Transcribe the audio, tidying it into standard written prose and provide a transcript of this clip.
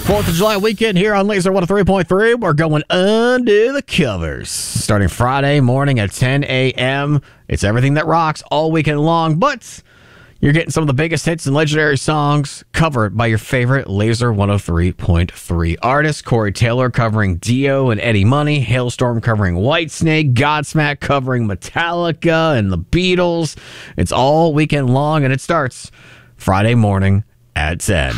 4th of July weekend here on Laser 103.3. We're going under the covers. Starting Friday morning at 10 a.m. It's everything that rocks all weekend long, but you're getting some of the biggest hits and legendary songs covered by your favorite Laser 103.3 artists. Corey Taylor covering Dio and Eddie Money. Hailstorm covering Whitesnake. Godsmack covering Metallica and the Beatles. It's all weekend long, and it starts Friday morning at 10.